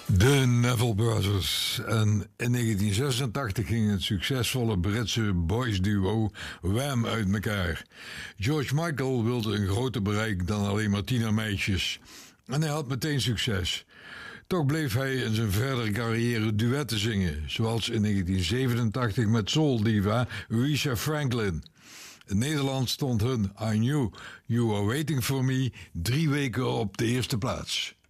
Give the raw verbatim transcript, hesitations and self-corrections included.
De Neville Brothers. En in negentien zesentachtig ging het succesvolle Britse boys duo Wham uit elkaar. George Michael wilde een groter bereik dan alleen maar tienermeisjes. En hij had meteen succes. Toch bleef hij in zijn verdere carrière duetten zingen, zoals in negentien zevenentachtig met souldiva Aretha Franklin. In Nederland stond hun I Knew You Were Waiting For Me drie weken op de eerste plaats.